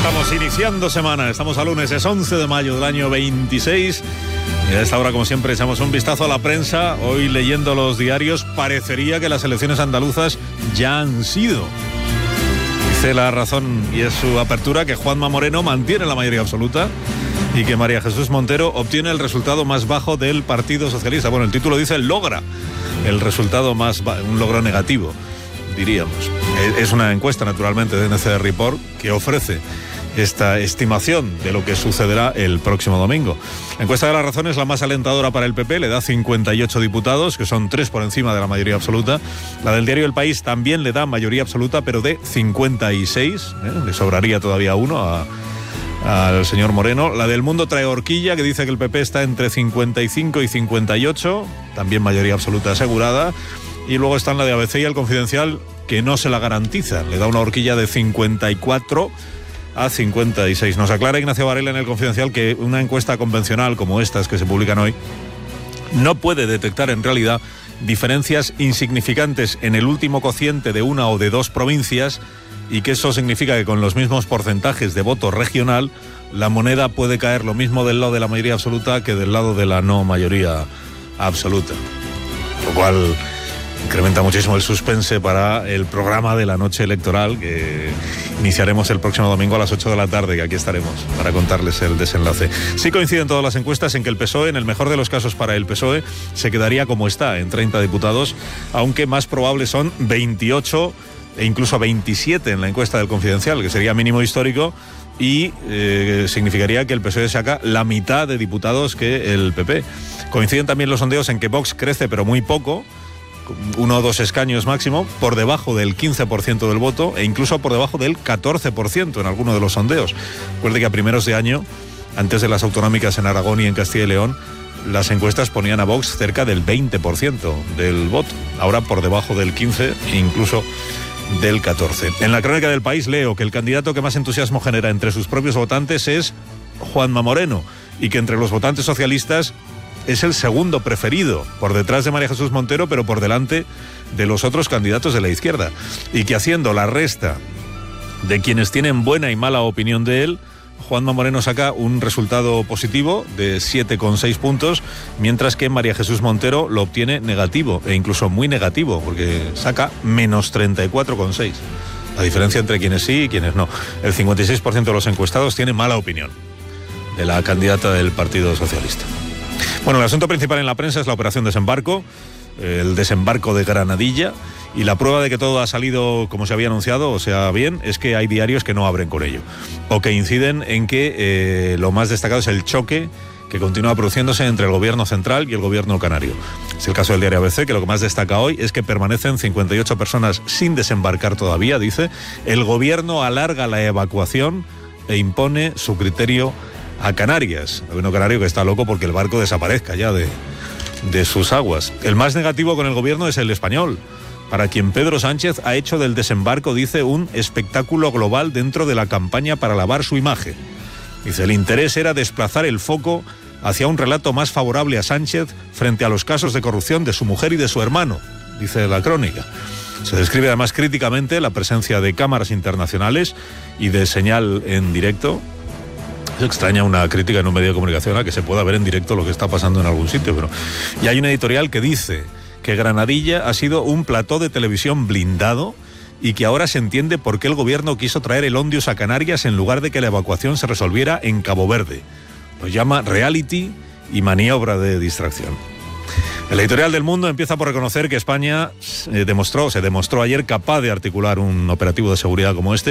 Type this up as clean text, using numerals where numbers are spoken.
Estamos iniciando semana, estamos a lunes, es 11 de mayo del año 26 y a esta hora, como siempre, echamos un vistazo a la prensa. Hoy, leyendo los diarios, parecería que las elecciones andaluzas ya han sido. Dice La Razón, y es su apertura, que Juanma Moreno mantiene la mayoría absoluta y que María Jesús Montero obtiene el resultado más bajo del Partido Socialista. Bueno, el título dice logra el resultado más bajo, un logro negativo, diríamos. Es una encuesta, naturalmente, de NC Report, que ofrece esta estimación de lo que sucederá el próximo domingo. La encuesta de La Razón es la más alentadora para el PP, le da 58 diputados, que son 3 por encima de la mayoría absoluta. La del diario El País también le da mayoría absoluta, pero de 56, le sobraría todavía uno al señor Moreno. La del Mundo trae horquilla, que dice que el PP está entre 55 y 58, también mayoría absoluta asegurada. Y luego están la de ABC y El Confidencial, que no se la garantiza, le da una horquilla de 54 a 56. Nos aclara Ignacio Varela en El Confidencial que una encuesta convencional como estas que se publican hoy no puede detectar en realidad diferencias insignificantes en el último cociente de una o de dos provincias, y que eso significa que con los mismos porcentajes de voto regional la moneda puede caer lo mismo del lado de la mayoría absoluta que del lado de la no mayoría absoluta, lo cual incrementa muchísimo el suspense para el programa de la noche electoral que iniciaremos el próximo domingo a las 8 de la tarde, que aquí estaremos para contarles el desenlace. Sí coinciden todas las encuestas en que el PSOE, en el mejor de los casos para el PSOE, se quedaría como está, en 30 diputados, aunque más probables son 28 e incluso 27 en la encuesta del Confidencial, que sería mínimo histórico, y significaría que el PSOE saca la mitad de diputados que el PP. Coinciden también los sondeos en que Vox crece, pero muy poco, 1 o 2 escaños máximo, por debajo del 15% del voto e incluso por debajo del 14% en alguno de los sondeos. Recuerde que a primeros de año, antes de las autonómicas en Aragón y en Castilla y León, las encuestas ponían a Vox cerca del 20% del voto, ahora por debajo del 15% e incluso del 14%. En la crónica del País leo que el candidato que más entusiasmo genera entre sus propios votantes es Juanma Moreno, y que entre los votantes socialistas es el segundo preferido, por detrás de María Jesús Montero, pero por delante de los otros candidatos de la izquierda. Y que haciendo la resta de quienes tienen buena y mala opinión de él, Juanma Moreno saca un resultado positivo de 7,6 puntos, mientras que María Jesús Montero lo obtiene negativo, e incluso muy negativo, porque saca menos 34,6. La diferencia entre quienes sí y quienes no. El 56% de los encuestados tiene mala opinión de la candidata del Partido Socialista. Bueno, el asunto principal en la prensa es la operación desembarco, el desembarco de Granadilla, y la prueba de que todo ha salido como se había anunciado, o sea, bien, es que hay diarios que no abren con ello, o que inciden en que lo más destacado es el choque que continúa produciéndose entre el gobierno central y el gobierno canario. Es el caso del diario ABC, que lo que más destaca hoy es que permanecen 58 personas sin desembarcar todavía, dice. El gobierno alarga la evacuación e impone su criterio a Canarias. El gobierno canario que está loco porque el barco desaparezca ya de sus aguas. El más negativo con el gobierno es el español, para quien Pedro Sánchez ha hecho del desembarco, dice, un espectáculo global dentro de la campaña para lavar su imagen. Dice, el interés era desplazar el foco hacia un relato más favorable a Sánchez frente a los casos de corrupción de su mujer y de su hermano, dice la crónica. Se describe además críticamente la presencia de cámaras internacionales y de señal en directo. Es extraña una crítica en un medio de comunicación a que se pueda ver en directo lo que está pasando en algún sitio, pero... Y hay una editorial que dice que Granadilla ha sido un plató de televisión blindado y que ahora se entiende por qué el gobierno quiso traer el Ondius a Canarias en lugar de que la evacuación se resolviera en Cabo Verde. Lo llama reality y maniobra de distracción. El editorial del Mundo empieza por reconocer que España se demostró ayer capaz de articular un operativo de seguridad como este,